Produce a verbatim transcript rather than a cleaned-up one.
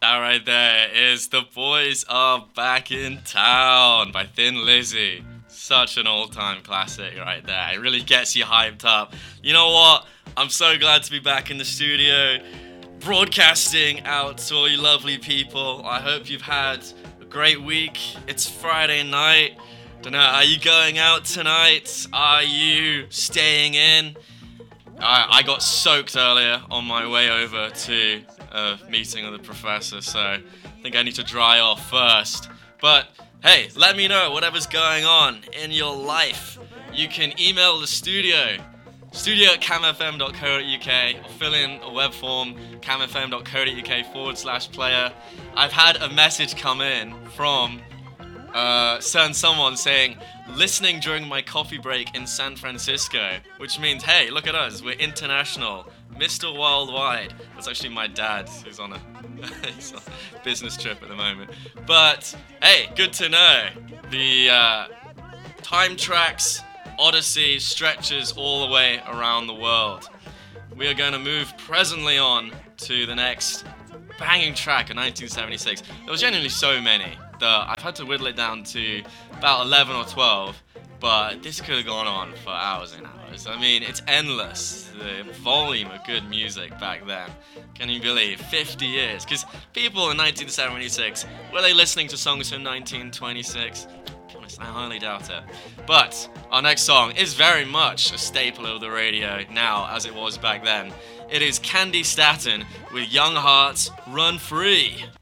That right there is The Boys Are Back in Town by Thin Lizzy. Such an all-time classic right there. It really gets you hyped up. You know what? I'm so glad to be back in the studio, broadcasting out to all you lovely people. I hope you've had a great week. It's Friday night. Don't know, are you going out tonight? Are you staying in? I, I got soaked earlier on my way over to a meeting with the professor, so I think I need to dry off first. But hey, let me know whatever's going on in your life. You can email the studio, studio at camfm dot co dot uk, or fill in a web form, camfm dot co dot uk forward slash player. I've had a message come in from uh, certain someone saying, listening during my coffee break in San Francisco, which means, hey, look at us, we're international, Mister Worldwide. That's actually my dad, who's on a, he's on a business trip at the moment. But, hey, good to know. The uh, time tracks, Odyssey stretches all the way around the world. We are going to move presently on to the next banging track of nineteen seventy-six. There was genuinely so many that I've had to whittle it down to about eleven or twelve, but this could have gone on for hours and hours. I mean, it's endless, the volume of good music back then. Can you believe? fifty years. Because people in nineteen seventy-six, were they listening to songs from nineteen twenty-six? I highly doubt it. But our next song is very much a staple of the radio now, as it was back then. It is Candy Staton with Young Hearts Run Free.